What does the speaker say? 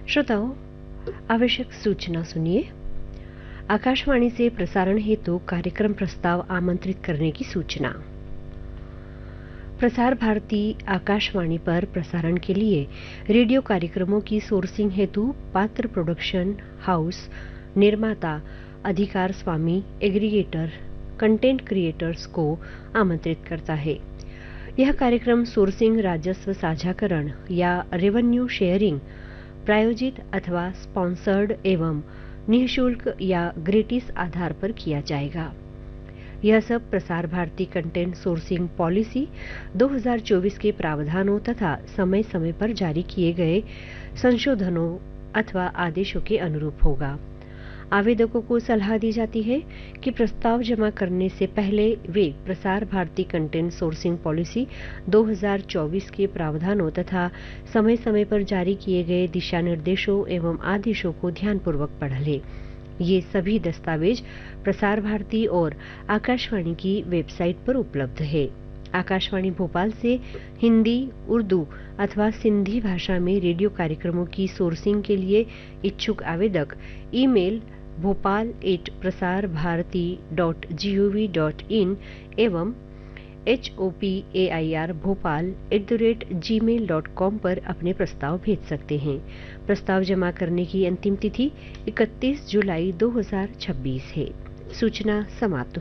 श्रोताओं, आवश्यक सूचना सुनिए। आकाशवाणी से प्रसारण हेतु कार्यक्रम प्रस्ताव आमंत्रित करने की सूचना। प्रसार भारती आकाशवाणी पर प्रसारण के लिए रेडियो कार्यक्रमों की सोर्सिंग हेतु पात्र प्रोडक्शन हाउस, निर्माता, अधिकार स्वामी, एग्रीगेटर, कंटेंट क्रिएटर्स को आमंत्रित करता है। यह कार्यक्रम सोर्सिंग, राजस्व साझाकरण या रेवेन्यू शेयरिंग, प्रायोजित अथवा स्पॉन्सर्ड एवं निःशुल्क या ग्रेटिस आधार पर किया जाएगा। यह सब Prasar Bharati content sourcing policy 2024 के प्रावधानों तथा समय समय पर जारी किए गए संशोधनों अथवा आदेशों के अनुरूप होगा। आवेदकों को सलाह दी जाती है कि प्रस्ताव जमा करने से पहले वे Prasar Bharati content sourcing policy 2024 के प्रावधानों तथा समय समय पर जारी किए गए दिशा निर्देशों एवं आदेशों को ध्यानपूर्वक पढ़ लें। ये सभी दस्तावेज प्रसार भारती और आकाशवाणी की वेबसाइट पर उपलब्ध है। आकाशवाणी भोपाल से हिंदी, उर्दू अथवा सिंधी भाषा में रेडियो कार्यक्रमों की सोर्सिंग के लिए इच्छुक आवेदक ईमेल bhopal@prasarbharati.gov.in एवं hopair@gmail.com पर अपने प्रस्ताव भेज सकते हैं। प्रस्ताव जमा करने की अंतिम तिथि 31 जुलाई 2026 है। सूचना समाप्त